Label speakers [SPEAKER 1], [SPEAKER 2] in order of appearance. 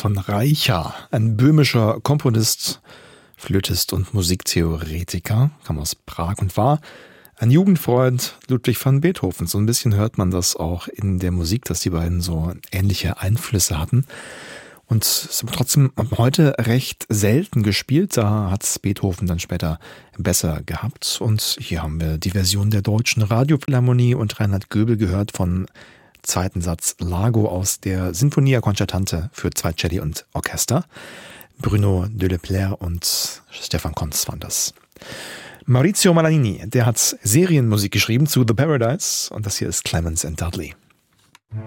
[SPEAKER 1] von Reicha, ein böhmischer Komponist, Flötist und Musiktheoretiker, kam aus Prag und war ein Jugendfreund Ludwig van Beethovens. So ein bisschen hört man das auch in der Musik, dass die beiden so ähnliche Einflüsse hatten. Und es ist trotzdem heute recht selten gespielt. Da hat es Beethoven dann später besser gehabt. Und hier haben wir die Version der Deutschen Radiophilharmonie und Reinhard Göbel gehört von zweiten Satz Largo aus der Sinfonia Concertante für zwei Celli und Orchester. Bruno Deleplerre und Stefan Konz waren das. Maurizio Malanini, der hat Serienmusik geschrieben zu The Paradise und das hier ist Clemens and Dudley.